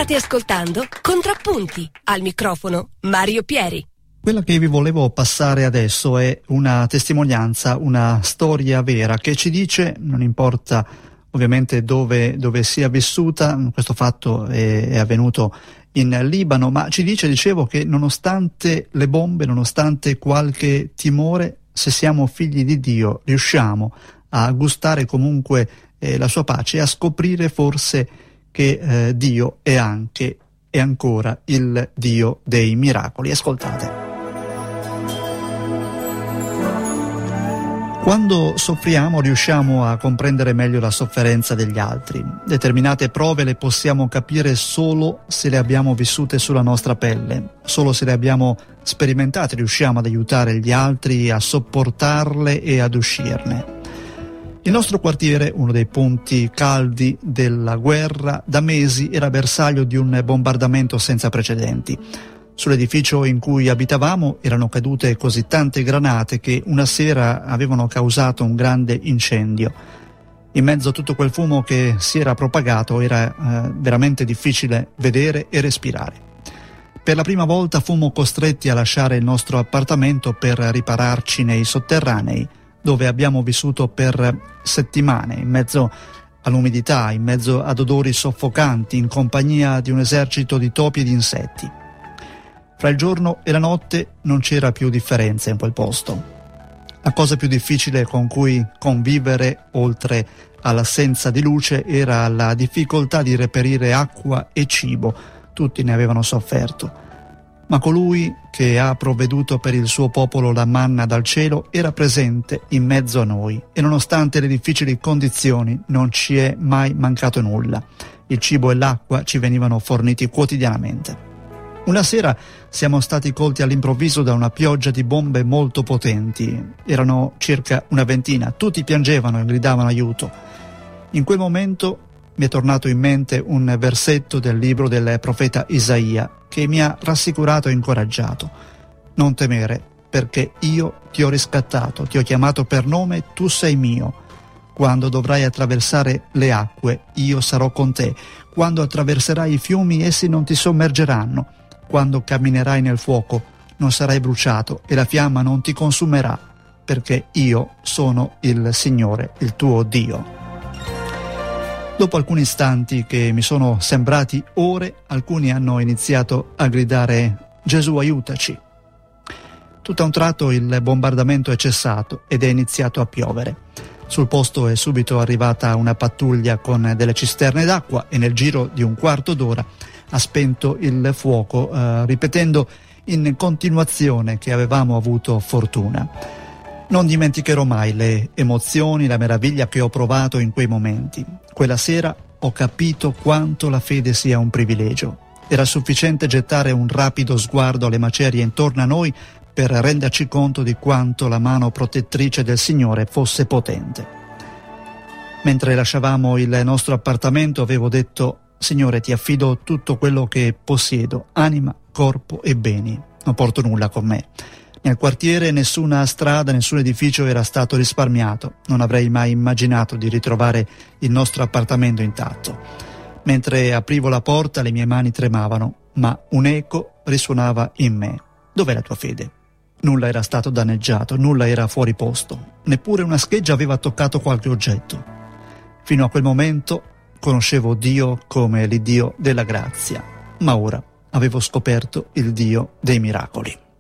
State ascoltando Contrappunti, al microfono Mario Pieri. Quella che vi volevo passare adesso è una testimonianza, una storia vera che ci dice, non importa ovviamente dove sia vissuta, questo fatto è avvenuto in Libano, ma ci dice, dicevo, che nonostante le bombe, nonostante qualche timore, se siamo figli di Dio riusciamo a gustare comunque la sua pace e a scoprire forse che Dio è anche e ancora il Dio dei miracoli. Ascoltate. Quando soffriamo riusciamo a comprendere meglio la sofferenza degli altri. Determinate prove le possiamo capire solo se le abbiamo vissute sulla nostra pelle, solo se le abbiamo sperimentate riusciamo ad aiutare gli altri a sopportarle e ad uscirne. Il nostro quartiere, uno dei punti caldi della guerra, da mesi era bersaglio di un bombardamento senza precedenti. Sull'edificio in cui abitavamo erano cadute così tante granate che una sera avevano causato un grande incendio. In mezzo a tutto quel fumo che si era propagato era veramente difficile vedere e respirare. Per la prima volta fummo costretti a lasciare il nostro appartamento per ripararci nei sotterranei, dove abbiamo vissuto per settimane, in mezzo all'umidità, in mezzo ad odori soffocanti, in compagnia di un esercito di topi e di insetti. Fra il giorno e la notte non c'era più differenza in quel posto. La cosa più difficile con cui convivere, oltre all'assenza di luce, era la difficoltà di reperire acqua e cibo. Tutti ne avevano sofferto. Ma colui che ha provveduto per il suo popolo la manna dal cielo era presente in mezzo a noi e nonostante le difficili condizioni non ci è mai mancato nulla. Il cibo e l'acqua ci venivano forniti quotidianamente. Una sera siamo stati colti all'improvviso da una pioggia di bombe molto potenti. Erano circa una ventina, tutti piangevano e gridavano aiuto. In quel momento mi è tornato in mente un versetto del libro del profeta Isaia che mi ha rassicurato e incoraggiato. Non temere, perché io ti ho riscattato, ti ho chiamato per nome, tu sei mio. Quando dovrai attraversare le acque, io sarò con te. Quando attraverserai i fiumi, essi non ti sommergeranno. Quando camminerai nel fuoco non sarai bruciato e la fiamma non ti consumerà, perché io sono il Signore, il tuo Dio. Dopo alcuni istanti che mi sono sembrati ore, alcuni hanno iniziato a gridare «Gesù, aiutaci!». Tutto a un tratto il bombardamento è cessato ed è iniziato a piovere. Sul posto è subito arrivata una pattuglia con delle cisterne d'acqua e nel giro di un quarto d'ora ha spento il fuoco, ripetendo in continuazione che avevamo avuto fortuna. Non dimenticherò mai le emozioni, la meraviglia che ho provato in quei momenti. Quella sera ho capito quanto la fede sia un privilegio. Era sufficiente gettare un rapido sguardo alle macerie intorno a noi per renderci conto di quanto la mano protettrice del Signore fosse potente. Mentre lasciavamo il nostro appartamento avevo detto: Signore, ti affido tutto quello che possiedo, anima, corpo e beni. Non porto nulla con me. Nel quartiere nessuna strada, nessun edificio era stato risparmiato. Non avrei mai immaginato di ritrovare il nostro appartamento intatto. Mentre aprivo la porta le mie mani tremavano, ma un eco risuonava in me. Dov'è la tua fede? Nulla era stato danneggiato, nulla era fuori posto. Neppure una scheggia aveva toccato qualche oggetto. Fino a quel momento conoscevo Dio come l'Iddio della grazia, ma ora avevo scoperto il Dio dei miracoli.